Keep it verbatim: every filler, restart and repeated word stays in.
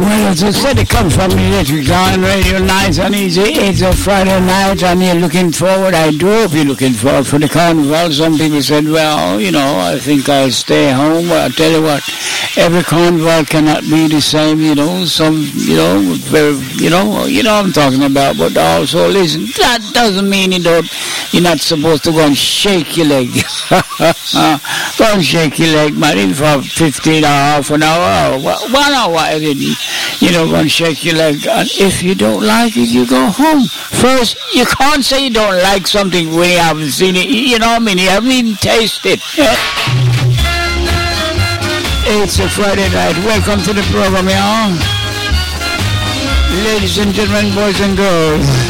Well, as I said, it comes from the Electric Dawn Radio. Nice and easy. It's a Friday night and you're looking forward. I do hope you're looking forward for the carnival. Some people said, well, you know, I think I'll stay home. Well, I'll tell you what, every carnival cannot be the same, you know. Some, you know, very, you know, you know what I'm talking about. But also, listen, that doesn't mean you don't, you're not supposed to go and shake your leg. Go and shake your leg, man, even for fifteen or half an hour or one hour, you know, go and shake your leg. And if you don't like it, you go home. First, you can't say you don't like something when you haven't seen it. You know what I mean? You haven't even tasted it. It's a Friday night. Welcome to the program, y'all. Ladies and gentlemen, boys and girls.